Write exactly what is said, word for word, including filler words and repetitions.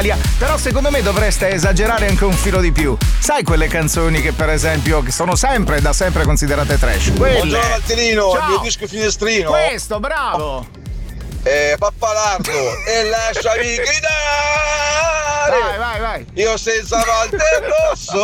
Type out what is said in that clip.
Però secondo me dovreste esagerare anche un filo di più. Sai quelle canzoni che per esempio che sono sempre da sempre considerate trash? Quelle. Buongiorno Valterino, Ciao. il mio disco finestrino. Questo, bravo. Eh, Pappalardo e lasciami gridare. Vai, vai, vai. Io senza Walter Rosso